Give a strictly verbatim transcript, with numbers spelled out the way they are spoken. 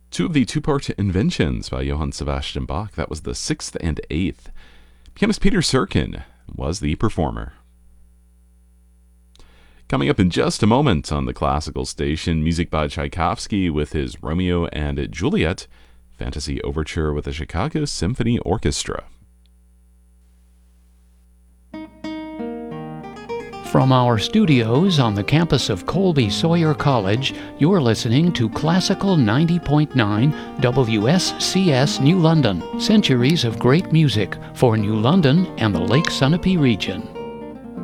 Two of the two-part Inventions by Johann Sebastian Bach, that was the sixth and eighth. Pianist Peter Serkin was the performer. Coming up in just a moment on the Classical Station, music by Tchaikovsky with his Romeo and Juliet, Fantasy Overture with the Chicago Symphony Orchestra. From our studios on the campus of Colby Sawyer College, you're listening to Classical ninety point nine W S C S New London, centuries of great music for New London and the Lake Sunapee region.